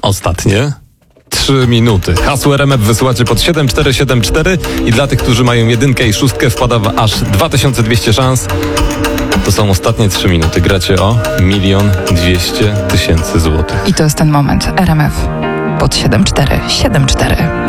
Ostatnie 3 minuty. Hasło RMF wysyłacie pod 7474 i dla tych, którzy mają 1 i 6 wpada w aż 2200 szans. To są ostatnie 3 minuty. Gracie o 1 200 000 złotych. I to jest ten moment. RMF pod 7474.